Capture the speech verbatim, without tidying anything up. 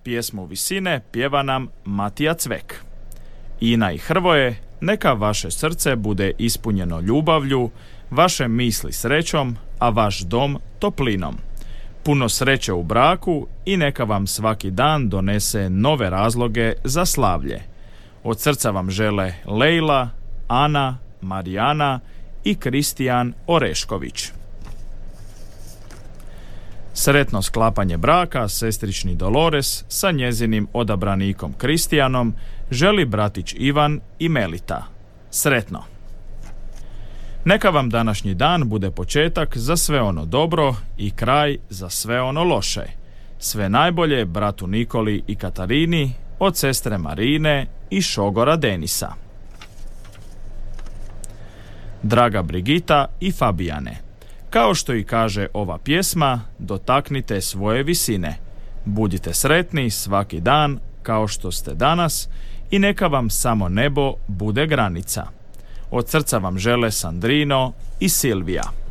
pjesmu Visine pjeva nam Matija Cvek. Ina i Hrvoje, neka vaše srce bude ispunjeno ljubavlju, vaše misli srećom, a vaš dom toplinom. Puno sreće u braku i neka vam svaki dan donese nove razloge za slavlje. Od srca vam žele Lejla, Ana, Marijana i Kristijan Orešković. Sretno sklapanje braka sestrični Dolores sa njezinim odabranikom Kristijanom želi bratić Ivan i Melita. Sretno! Neka vam današnji dan bude početak za sve ono dobro i kraj za sve ono loše. Sve najbolje bratu Nikoli i Katarini od sestre Marine i šogora Denisa. Draga Brigita i Fabijane, kao što i kaže ova pjesma, dotaknite svoje visine. Budite sretni svaki dan kao što ste danas i neka vam samo nebo bude granica. Od srca vam žele Sandrino i Silvija.